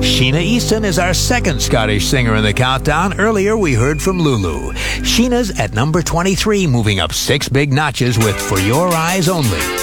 Sheena Easton is our second Scottish singer in the countdown. Earlier, we heard from Lulu. Sheena's at number 23, moving up 6 big notches with For Your Eyes Only.